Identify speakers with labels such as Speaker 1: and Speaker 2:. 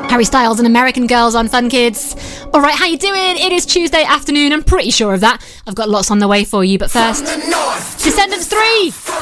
Speaker 1: Harry Styles and American Girls on Fun Kids. All right, how you doing? It is Tuesday afternoon. I'm pretty sure of that. I've got lots on the way for you, but first, Descendants 3.